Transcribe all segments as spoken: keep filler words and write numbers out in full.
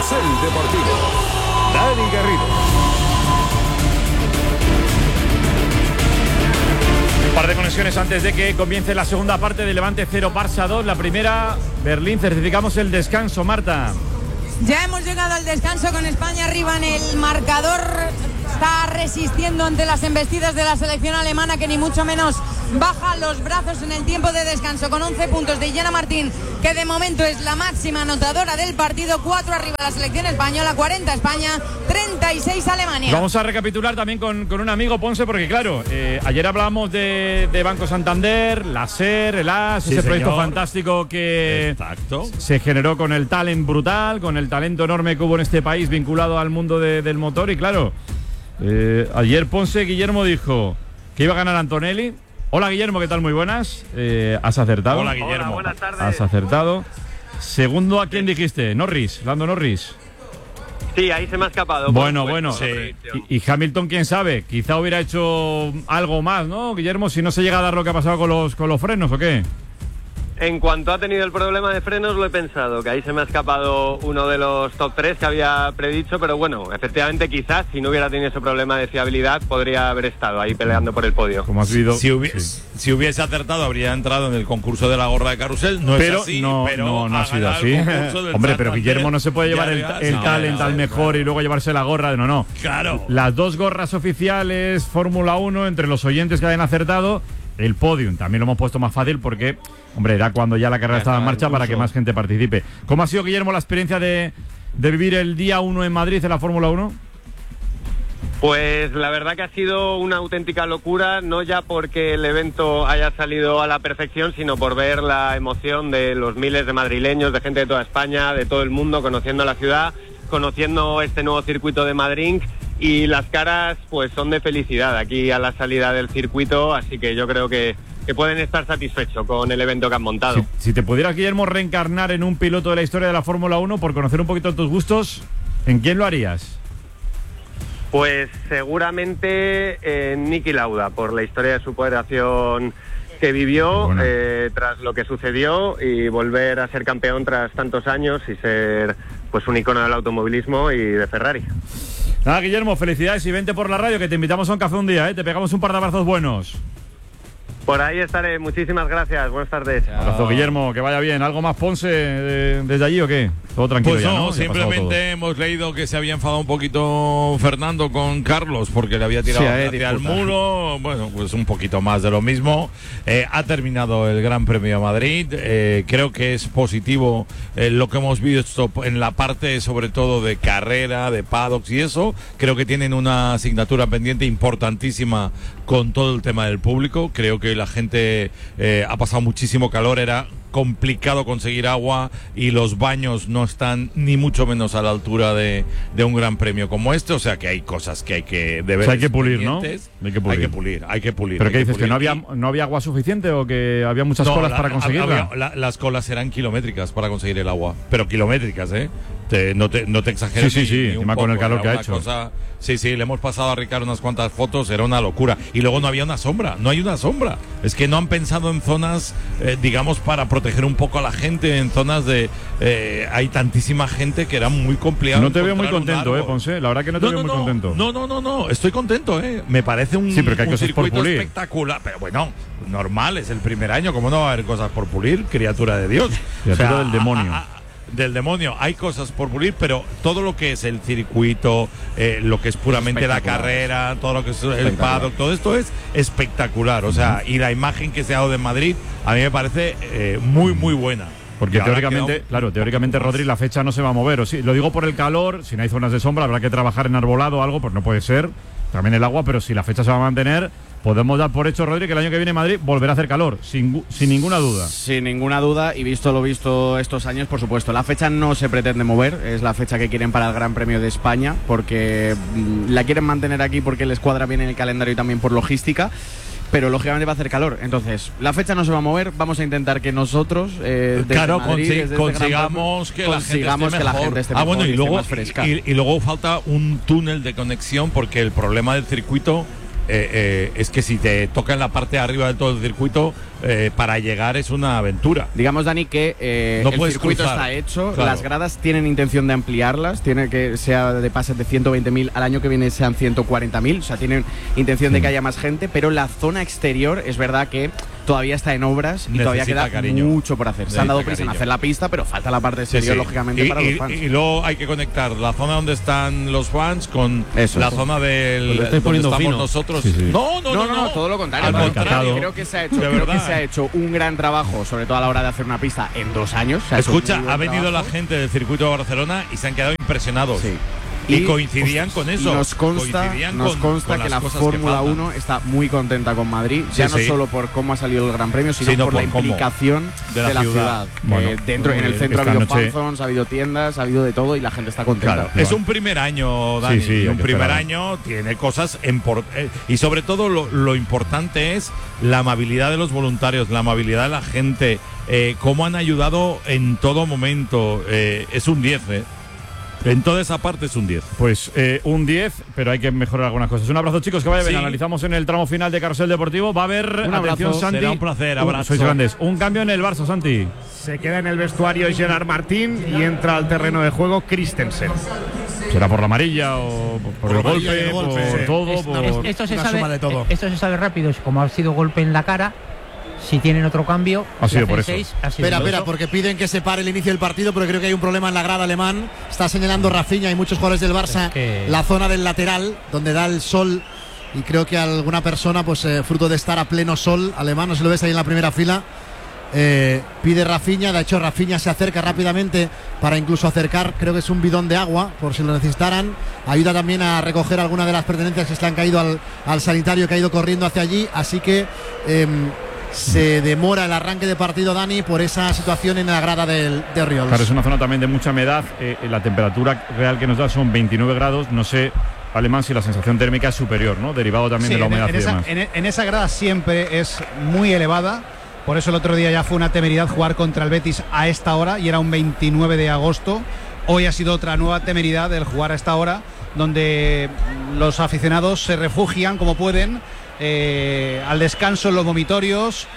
Carrusel Deportivo. Dani Garrido. Un par de conexiones antes de que comience la segunda parte de Levante cero, Barça dos. La primera, Berlín, certificamos el descanso, Marta. Ya hemos llegado al descanso con España arriba en el marcador. Está resistiendo ante las embestidas de la selección alemana, que ni mucho menos baja los brazos en el tiempo de descanso, con once puntos de Illana Martín, que de momento es la máxima anotadora del partido. Cuatro arriba la selección española, cuarenta España, treinta y seis Alemania. Vamos a recapitular también con, con un amigo, Ponce, porque claro, eh, ayer hablábamos de, de Banco Santander, la SER, el A S, sí, ese señor. Proyecto fantástico que Exacto. se generó con el talent brutal, con el talento enorme que hubo en este país vinculado al mundo de, del motor. Y claro, eh, ayer Ponce, Guillermo dijo que iba a ganar Antonelli. Hola Guillermo, ¿qué tal? Muy buenas. Eh, ¿Has acertado? Hola Guillermo. Hola, buenas tardes. Has acertado. Segundo, ¿a quién dijiste? Norris, Lando Norris. Sí, ahí se me ha escapado. Bueno, bueno. Sí. Y, y Hamilton, quién sabe, quizá hubiera hecho algo más, ¿no, Guillermo? Si no se llega a dar lo que ha pasado con los, con los frenos, ¿o qué? En cuanto ha tenido el problema de frenos, lo he pensado, que ahí se me ha escapado uno de los top tres que había predicho, pero bueno, efectivamente quizás si no hubiera tenido ese problema de fiabilidad podría haber estado ahí peleando por el podio. Como has visto, si, hubi sí. si hubiese acertado habría entrado en el concurso de la gorra de carrusel, no pero es así, no, pero no, no ha sido así. Hombre, pero Guillermo no se puede llevar el, el no, talent al mejor claro. y luego llevarse la gorra, no, no. Claro. Las dos gorras oficiales, Fórmula uno, entre los oyentes que hayan acertado. El podium también lo hemos puesto más fácil porque, hombre, era cuando ya la carrera estaba en marcha para que más gente participe. ¿Cómo ha sido, Guillermo, la experiencia de, de vivir el día uno en Madrid en la Fórmula uno? Pues la verdad que ha sido una auténtica locura, no ya porque el evento haya salido a la perfección, sino por ver la emoción de los miles de madrileños, de gente de toda España, de todo el mundo, conociendo la ciudad, conociendo este nuevo circuito de Madrid. Y las caras pues son de felicidad aquí a la salida del circuito, así que yo creo que, que pueden estar satisfechos con el evento que han montado. Si, si te pudieras, Guillermo, reencarnar en un piloto de la historia de la Fórmula uno, por conocer un poquito tus gustos, ¿en quién lo harías? Pues seguramente en Niki Lauda, por la historia de superación que vivió eh, tras lo que sucedió y volver a ser campeón tras tantos años y ser pues un icono del automovilismo y de Ferrari. Nada, Guillermo, felicidades y vente por la radio, que te invitamos a un café un día, ¿eh? Te pegamos un par de abrazos buenos. Por ahí estaré, muchísimas gracias, buenas tardes. Chao. Abrazo, Guillermo, que vaya bien. ¿Algo más, Ponce, de, desde allí o qué? Todo tranquilo. Pues ya, no, ¿no? simplemente hemos leído que se había enfadado un poquito Fernando con Carlos porque le había tirado sí, hacia el muro. Bueno, pues un poquito más de lo mismo. Eh, ha terminado el Gran Premio de Madrid. Eh, creo que es positivo eh, lo que hemos visto en la parte, sobre todo de carrera, de paddocks y eso. Creo que tienen una asignatura pendiente importantísima con todo el tema del público. Creo que la gente eh, ha pasado muchísimo calor, era complicado conseguir agua y los baños no están ni mucho menos a la altura de, de un gran premio como este, o sea que hay cosas que hay que deber. O sea, hay que pulir, ¿no? Hay que pulir. Hay que pulir, hay que pulir. ¿Pero qué dices? ¿Que, ¿Que no había, no había agua suficiente o que había muchas no, colas la, para conseguirla? Había, la, las colas eran kilométricas para conseguir el agua, pero kilométricas, ¿eh? Te, no, te, no te exageres. Sí, sí, sí, encima con el calor que ha hecho. Cosa, sí, sí, le hemos pasado a Ricardo unas cuantas fotos, era una locura. Y luego no había una sombra, no hay una sombra. Es que no han pensado en zonas, eh, digamos, para proteger un poco a la gente, en zonas de... Eh, hay tantísima gente que era muy complicado. No te veo muy contento, eh, Ponce, la verdad que no te no, veo no, muy no, contento. No, no, no, no, estoy contento, eh. Me parece un, sí, pero que hay un cosas circuito por pulir. espectacular. Pero bueno, normal, es el primer año, ¿cómo no va a haber cosas por pulir? Criatura de Dios. Criatura o sea, del demonio. A, a, del demonio, hay cosas por pulir, pero todo lo que es el circuito, eh, lo que es puramente la carrera, todo lo que es el paddock, todo esto es espectacular, o sea, uh-huh. y la imagen que se ha dado de Madrid a mí me parece eh, muy muy buena. Porque teóricamente, quedado... claro, teóricamente, Rodri, la fecha no se va a mover, o sí, lo digo por el calor, si no hay zonas de sombra habrá que trabajar en arbolado o algo, pues no puede ser, también el agua, pero si la fecha se va a mantener, podemos dar por hecho, Rodri, que el año que viene Madrid volverá a hacer calor, sin, sin ninguna duda. Sin ninguna duda, y visto lo visto estos años, por supuesto. La fecha no se pretende mover, es la fecha que quieren para el Gran Premio de España, porque mmm, la quieren mantener aquí porque les cuadra bien en el calendario y también por logística. Pero lógicamente va a hacer calor, entonces la fecha no se va a mover. Vamos a intentar que nosotros eh, desde claro, Madrid, consi desde consigamos, este que, consigamos la que la gente esté ah, mejor, bueno, y, y luego, esté más fresca. Y, y luego falta un túnel de conexión, porque el problema del circuito eh, eh, es que si te toca en la parte de arriba de todo el circuito eh, para llegar es una aventura. Digamos, Dani, que eh, no el circuito cruzar. está hecho, Claro. las gradas tienen intención de ampliarlas, tiene que sea de pases de ciento veinte mil, al año que viene sean ciento cuarenta mil, o sea, tienen intención de que haya más gente, pero la zona exterior es verdad que todavía está en obras y Necesita todavía queda cariño. mucho por hacer. Se han dado prisa en cariño. hacer la pista, pero falta la parte exterior, Sí, sí. lógicamente, y, para y, los fans. y luego hay que conectar la zona donde están los fans con Eso, la eso. zona del Pues lo estáis donde poniendo estamos fino. nosotros. Sí, sí. No, no, No, no, no, no, todo lo contrario. Al Al contrario. contrario, creo que se ha hecho, De creo que verdad. se ha hecho un gran trabajo, sobre todo a la hora de hacer una pista en dos años. Se ha hecho Escucha, un muy ha buen venido trabajo. la gente del circuito de Barcelona y se han quedado impresionados. Sí. Y, coincidían con eso. Y nos consta, Coincidían nos con- consta con que las la cosas Fórmula faltan. uno está muy contenta con Madrid, ya Sí, no sí. solo por cómo ha salido el Gran Premio, sino, Sino por, la por cómo. implicación De de la la, ciudad. ciudad. Bueno, Eh, dentro, en el eh, centro ha esta habido noche- fanzones, ha habido tiendas, ha habido de todo y la gente está contenta. Claro, es un primer año, Dani. Sí, sí, y hay un que primer esperar. año tiene cosas import- eh, y sobre todo lo, lo importante es la amabilidad de los voluntarios, la amabilidad de la gente, eh, cómo han ayudado en todo momento. Eh, es un diez, ¿eh? En toda esa parte es un diez. Pues eh, un diez, pero hay que mejorar algunas cosas. Un abrazo, chicos, que vaya bien. Sí. Analizamos en el tramo final de Carrusel Deportivo. Va a haber, Un atención, abrazo. Santi. Será un placer, abrazo. Sois grandes. Un cambio en el Barça, Santi. Se queda en el vestuario Gerard Martín y entra al terreno de juego Christensen. ¿Será por la amarilla o por, por el la golpe, amarilla y el golpe, por sí. todo? Es- por... es- Esto se, Una sabe, suma de todo. esto se sabe rápido, como ha sido golpe en la cara, si tienen otro cambio, Ha si sido hacen por eso. seis, ha sido Espera, por espera, eso. porque piden que se pare el inicio del partido, pero creo que hay un problema en la grada alemán. Está señalando Rafinha y muchos jugadores del Barça Es que- la zona del lateral, donde da el sol. Y creo que alguna persona, pues eh, fruto de estar a pleno sol alemán, no sé si lo ves ahí en la primera fila, eh, pide Rafinha. De hecho, Rafinha se acerca rápidamente para incluso acercar, creo que es un bidón de agua, por si lo necesitaran. Ayuda también a recoger algunas de las pertenencias que se le han caído al, al sanitario que ha ido corriendo hacia allí. Así que eh, se demora el arranque de partido, Dani, por esa situación en la grada del, de Oriols. Claro, es una zona también de mucha humedad. Eh, la temperatura real que nos da son veintinueve grados. No sé, Alemán, si la sensación térmica es superior, ¿no? Derivado también Sí, de la en, humedad en y esa, demás. en- en esa grada siempre es muy elevada. Por eso el otro día ya fue una temeridad jugar contra el Betis a esta hora y era un veintinueve de agosto. Hoy ha sido otra nueva temeridad el jugar a esta hora, donde los aficionados se refugian como pueden. Eh, al descanso en los vomitorios,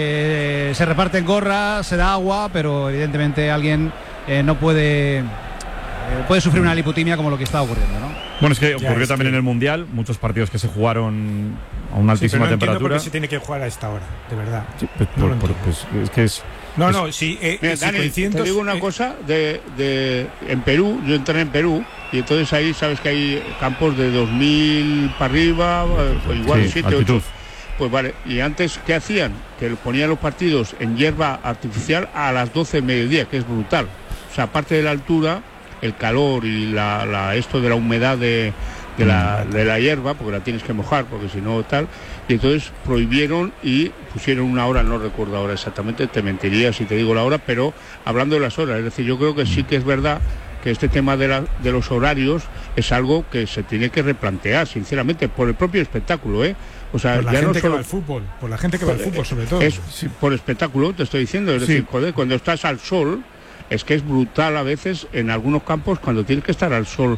eh, se reparten gorras, se da agua, pero evidentemente alguien eh, no puede eh, puede sufrir una lipotimia como lo que está ocurriendo, ¿no? Bueno, es que ocurrió es también que- en el Mundial, muchos partidos que se jugaron a una Sí, pero altísima no entiendo por temperatura. qué se tiene que jugar a esta hora, de verdad. Sí, pues, No por- lo por- entiendo. pues, es que es. No, es- no, si, eh, Mira, si Dani, coincido- te digo una eh, cosa, de, de, en Perú, yo entré en Perú y entonces ahí sabes que hay campos de dos mil para arriba, eh, pues igual Sí, siete, altitud. ocho. Pues vale, y antes, ¿qué hacían? Que ponían los partidos en hierba artificial a las doce de mediodía, que es brutal. O sea, aparte de la altura, el calor y la, la esto de la humedad de, de, la, de la hierba, porque la tienes que mojar, porque si no tal, y entonces prohibieron y pusieron una hora, no recuerdo ahora exactamente, te mentiría si te digo la hora, pero hablando de las horas, es decir, yo creo que sí que es verdad que este tema de, la, de los horarios es algo que se tiene que replantear, sinceramente, por el propio espectáculo, ¿eh? O sea, por la ya gente no que solo va al fútbol, por la gente que va al fútbol sobre todo. es por espectáculo, te estoy diciendo, es Sí. decir, joder, cuando estás al sol, es que es brutal a veces en algunos campos cuando tienes que estar al sol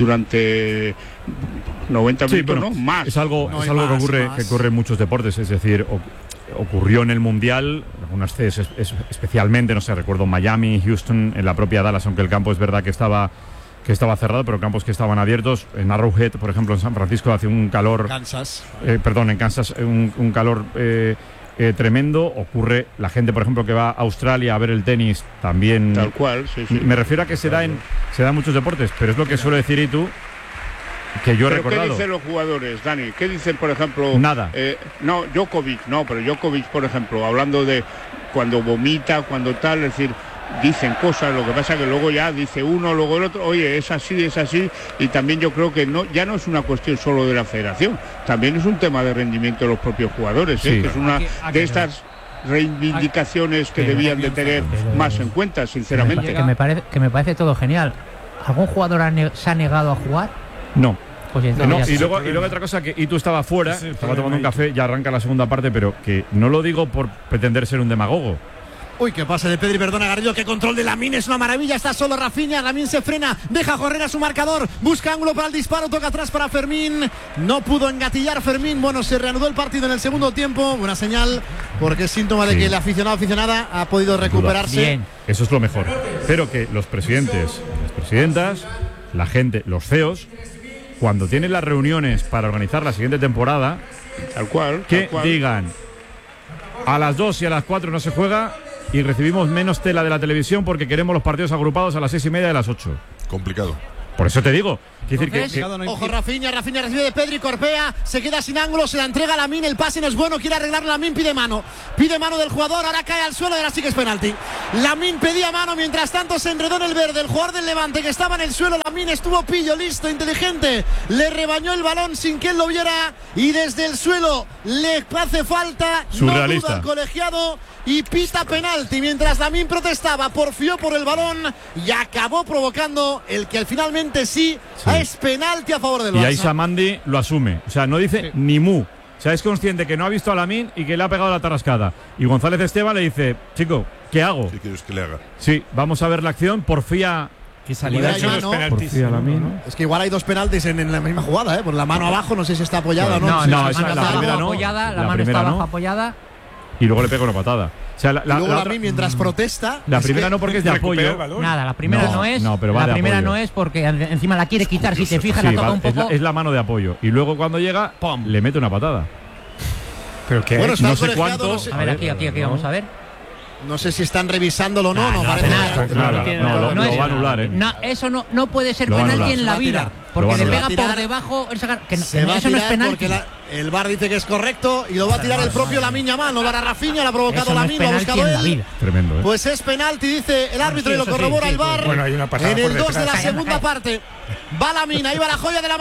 durante noventa Sí, minutos, bueno, ¿no? Más. Es algo, No, es y algo que, más, ocurre, más. que ocurre en muchos deportes, es decir, o- ocurrió en el Mundial, algunas veces es- es- especialmente, no sé, recuerdo Miami, Houston, en la propia Dallas, aunque el campo es verdad que estaba que estaba cerrado, pero campos que estaban abiertos. En Arrowhead, por ejemplo, en San Francisco hace un calor, Kansas. eh, perdón, en Kansas eh, un, un calor eh, eh, tremendo. Ocurre la gente, por ejemplo, que va a Australia a ver el tenis también. Tal cual, sí, sí. Me refiero a que se da en se da en muchos deportes, pero es lo que suele decir y tú que yo he ¿Pero qué recordado. dicen los jugadores, Dani? ¿Qué dicen, por ejemplo? Nada. eh, no, Djokovic, no, pero Djokovic, por ejemplo, hablando de cuando vomita, cuando tal, es decir, dicen cosas, lo que pasa que luego ya dice uno, luego el otro, oye, es así, es así, y también yo creo que no, ya no es una cuestión solo de la federación, también es un tema de rendimiento de los propios jugadores, ¿eh? Sí. Que es una Aquí- aquí de no. estas reivindicaciones que Pero- debían de tener pero- más en cuenta, sinceramente. Que me, parece, que me parece todo genial. ¿Algún jugador ha ne- se ha negado a jugar? No. Pues entonces No, ya y está. luego, y luego otra cosa, que Itu estaba fuera, Ese es el estaba problema tomando un ahí. café, ya arranca la segunda parte, pero que no lo digo por pretender ser un demagogo. Uy, qué pase de Pedri, perdona Garrido, qué control de Lamine, es una maravilla, está solo Rafinha, Lamine se frena, deja correr a su marcador, busca ángulo para el disparo, toca atrás para Fermín, no pudo engatillar Fermín, bueno, se reanudó el partido en el segundo tiempo, buena señal, porque es síntoma de sí. que el aficionado aficionada ha podido recuperarse. Bien. Eso es lo mejor, pero que los presidentes, las presidentas, la gente, los C E Os, cuando tienen las reuniones para organizar la siguiente temporada, tal cual, que tal cual. digan a las dos y a las cuatro no se juega y recibimos menos tela de la televisión porque queremos los partidos agrupados a las seis y media de las ocho. Complicado. Por eso te digo. Decir que, que, Ojo, Rafinha, Rafinha recibe de Pedri, Corpea, se queda sin ángulo, se la entrega a Lamine, el pase no es bueno, quiere arreglar Lamine, pide mano, pide mano del jugador, ahora cae al suelo y ahora sí que es penalti. Lamine pedía mano, mientras tanto se enredó en el verde, el jugador del Levante que estaba en el suelo, Lamine estuvo pillo, listo, inteligente, le rebañó el balón sin que él lo viera y desde el suelo le hace falta, surrealista. No duda el colegiado y pita penalti, mientras Lamine protestaba, porfió por el balón y acabó provocando el que finalmente sí, sí. es penalti a favor del Barça. Y ahí Samandi lo asume, o sea, no dice sí. ni mu. O sea, es consciente que no ha visto a Lamine y que le ha pegado la tarrascada. Y González Esteban le dice, chico, ¿qué hago? ¿Qué quieres que le haga? Sí, vamos a ver la acción, porfía. ¿Qué salida ha hecho los penaltis? Porfía Lamine, ¿no? Es que igual hay dos penaltis en, en la misma jugada, ¿eh? Por la mano abajo, no sé si está apoyada bueno, o no. No, no, no, esa, la, la primera no. Apoyada, la, la mano primera está abajo no. apoyada. Y luego le pega una patada. O sea, la, la, y luego la Lamine, mientras protesta. La primera no porque es de apoyo. Nada, la primera no, no es. No, pero va la de primera apoyo. no es porque encima la quiere quitar. Si te fijas, sí, la toca va, un poco. Es la, es la mano de apoyo. Y luego cuando llega, ¡pum!, le mete una patada. Pero que bueno, no sé cuánto. No sé. A ver, aquí, aquí, aquí, vamos a ver. No sé si están revisándolo o no, no, no, no parece nada, que nada, no, tiene no, nada. lo, No lo es- va a anular, ¿eh? No, eso no, no puede ser Lo va a penalti anular. en la Se va a vida. tirar. Porque Lo va a le anular. pega por debajo. esa- Que, no- se que va a eso no es tirar penalti. porque la- el V A R dice que es correcto y lo va a tirar el propio Lamine Yamal, no va a Rafinha, lo ha provocado Eso no es Lamine, lo ha penalti buscado en la él. vida. Tremendo, ¿eh? Pues es penalti, dice el árbitro Sí, y lo eso sí, corrobora sí, el V A R. bueno, hay una pasada en por el dos de detrás. la Calla, segunda calla. parte. Va Lamine, ahí va la joya de la